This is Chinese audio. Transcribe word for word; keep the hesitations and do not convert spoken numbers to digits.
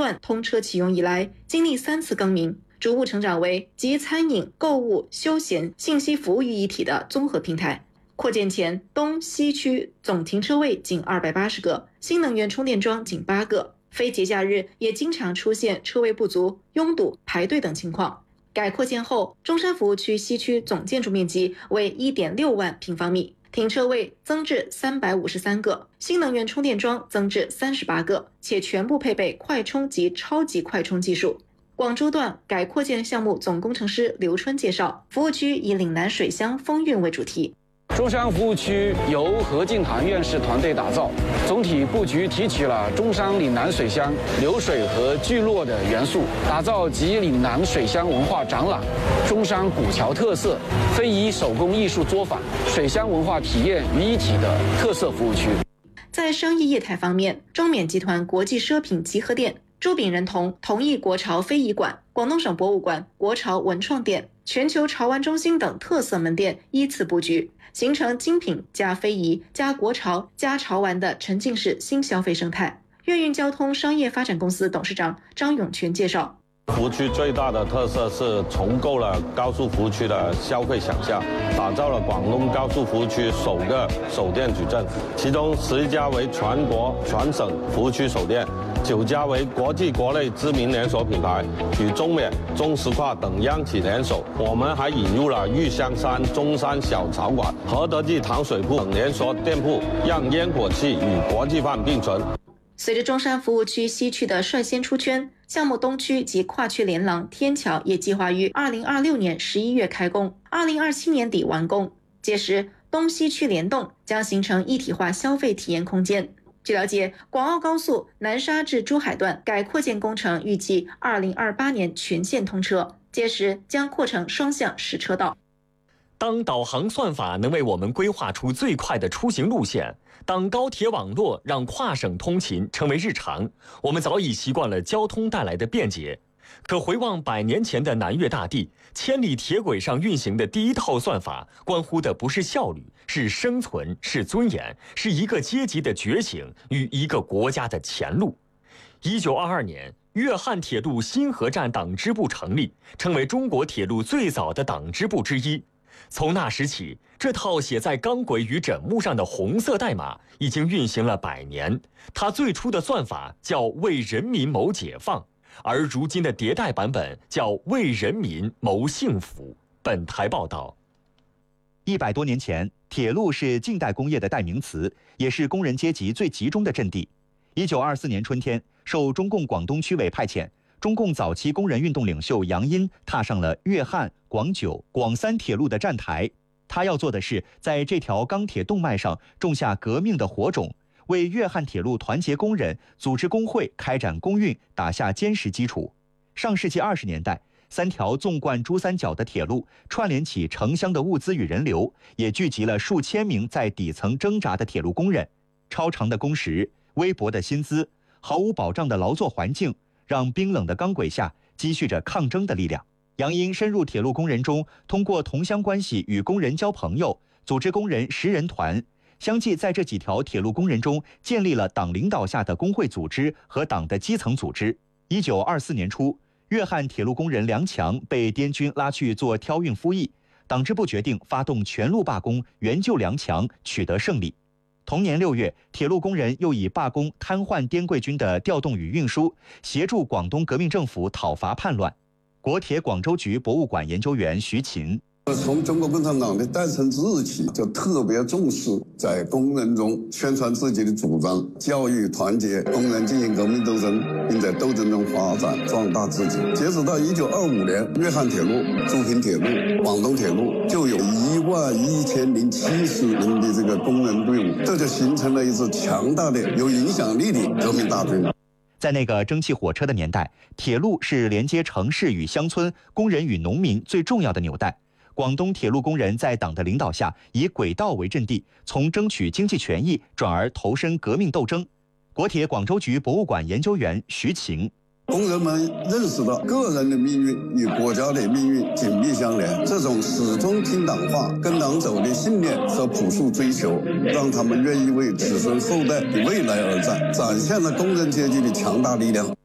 段通车启用以来，经历三次更名，逐步成长为集餐饮、购物、休闲、信息服务于一体的综合平台。扩建前，东西区总停车位仅二百八十个，新能源充电桩仅八个，非节假日也经常出现车位不足、拥堵、排队等情况。改扩建后，中山服务区西区总建筑面积为 一点六万平方米，停车位增至三百五十三个，新能源充电桩增至三十八个，且全部配备快充及超级快充技术。广州段改扩建项目总工程师刘春介绍，服务区以岭南水乡风韵为主题。 中山服务区由何敬涵院士团队打造，总体布局提取了中山岭南水乡流水和聚落的元素，打造集岭南水乡文化展览、中山古桥特色、非遗手工艺术作坊、水乡文化体验于一体的特色服务区。 在商业业态方面，中缅集团国际奢品集合店、朱炳仁同同意国潮非遗馆、广东省博物馆、国潮文创店、全球潮玩中心等特色门店依次布局，形成精品加非遗加国潮加潮玩的沉浸式新消费生态。粤运交通商业发展公司董事长张永全介绍， 服务区最大的特色是重构了高速服务区的消费想象，打造了广东高速服务区首个首店矩阵，其中十一家为全国全省服务区首店，九家为国际国内知名连锁品牌，与中缅、中石化等央企联手。我们还引入了玉香山、中山小茶馆、和德记糖水铺等连锁店铺，让烟火气与国际范并存。 随着中山服务区西区的率先出圈，项目东区及跨区连廊天桥也计划于二零二六年十一月开工，二零二七年底完工。届时，东西区联动将形成一体化消费体验空间。据了解，广澳高速南沙至珠海段改扩建工程预计二零二八年全线通车，届时将扩成双向十车道。 当导航算法能为我们规划出最快的出行路线，当高铁网络让跨省通勤成为日常，我们早已习惯了交通带来的便捷。可回望百年前的南粤大地，千里铁轨上运行的第一套算法，关乎的不是效率，是生存，是尊严，是一个阶级的觉醒与一个国家的前路。一九二二年，粤汉铁路新河站党支部成立，成为中国铁路最早的党支部之一。从那时起，这套写在钢轨与枕木上的红色代码已经运行了百年。它最初的算法叫为人民谋解放，而如今的迭代版本叫为人民谋幸福。本台报道。 一百多年前，铁路是近代工业的代名词，也是工人阶级最集中的阵地。一九二四年春天，受中共广东区委派遣，中共早期工人运动领袖杨殷踏上了粤汉、广九、广三铁路的站台。他要做的是，在这条钢铁动脉上种下革命的火种，为粤汉铁路团结工人、组织工会、开展工运打下坚实基础。上世纪二十年代，三条纵贯珠三角的铁路串联起城乡的物资与人流，也聚集了数千名在底层挣扎的铁路工人。超长的工时、微薄的薪资、毫无保障的劳作环境，让冰冷的钢轨下积蓄着抗争的力量。杨殷深入铁路工人中，通过同乡关系与工人交朋友，组织工人十人团，相继在这几条铁路工人中建立了党领导下的工会组织和党的基层组织。一九二四年初，粤汉铁路工人梁强被滇军拉去做挑运夫役，党支部决定发动全路罢工，援救梁强，取得胜利。同年六月，铁路工人又以罢工瘫痪滇桂军的调动与运输，协助广东革命政府讨伐叛乱。国铁广州局博物馆研究员徐勤， 从中国共产党的诞生之日起，就特别重视在工人中宣传自己的主张，教育团结工人进行革命斗争，并在斗争中发展壮大自己。截止到一九二五年，粤汉铁路、珠平铁路、广东铁路就有一万一千零七十名的这个工人队伍，这就形成了一支强大的、有影响力的革命大军。 在那个蒸汽火车的年代，铁路是连接城市与乡村、工人与农民最重要的纽带。广东铁路工人在党的领导下，以轨道为阵地，从争取经济权益转而投身革命斗争。国铁广州局博物馆研究员徐勤， 工人们认识到个人的命运与国家的命运紧密相连，这种始终听党话、跟党走的信念和朴素追求，让他们愿意为子孙后代的未来而战，展现了工人阶级的强大力量。